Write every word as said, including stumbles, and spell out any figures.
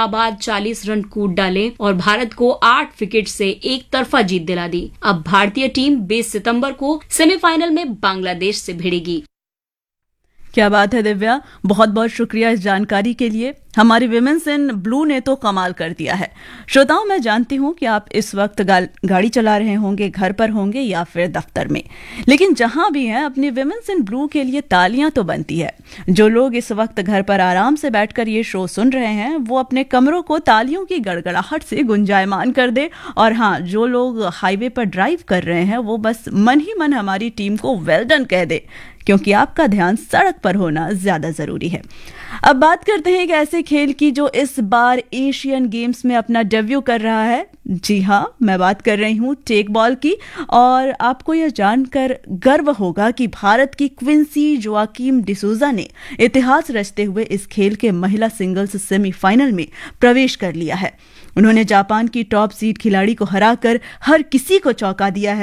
शाबाद चालीस रन कूद डाले और भारत को आठ विकेट से एक तरफा जीत दिला दी। अब भारतीय टीम बीस सितंबर को सेमीफाइनल में बांग्लादेश से भिड़ेगी। क्या बात है दिव्या, बहुत बहुत शुक्रिया इस जानकारी के लिए। हमारी विमेंस इन ब्लू ने तो कमाल कर दिया है। श्रोताओं, मैं जानती हूं कि आप इस वक्त गाड़ी चला रहे होंगे, घर पर होंगे या फिर दफ्तर में, लेकिन जहां भी हैं अपनी विमेंस इन ब्लू के लिए तालियां तो बनती है। जो लोग इस वक्त घर पर आराम से बैठकर ये शो सुन रहे हैं वो अपने कमरों को तालियों की गड़गड़ाहट से गुंजायमान कर दे। और हाँ, जो लोग हाईवे पर ड्राइव कर रहे हैं वो बस मन ही मन हमारी टीम को वेल डन कह दे, क्योंकि आपका ध्यान सड़क पर होना ज्यादा जरूरी है। अब बात करते हैं एक ऐसे खेल की जो इस बार एशियन गेम्स में अपना डेब्यू कर रहा है। जी हाँ, मैं बात कर रही हूँ टेक बॉल की। और आपको यह जानकर गर्व होगा कि भारत की क्विंसी जोआकिम डिसूजा ने इतिहास रचते हुए इस खेल के महिला सिंगल्स सेमीफाइनल में प्रवेश कर लिया है। उन्होंने जापान की टॉप सीड खिलाड़ी को हराकर हर किसी को चौंका दिया है।